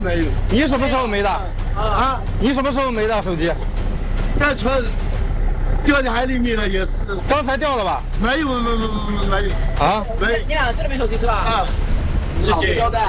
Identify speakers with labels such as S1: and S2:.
S1: 没有。
S2: 你什么时候没的？
S1: 啊？
S2: 你什么时候没的手机？
S1: 在船掉在海里面了，也是。
S2: 刚才掉了吧？
S1: 没有。
S2: 啊？
S1: 没。
S3: 你俩这里没手机是吧？
S1: 啊。
S3: 老实交代。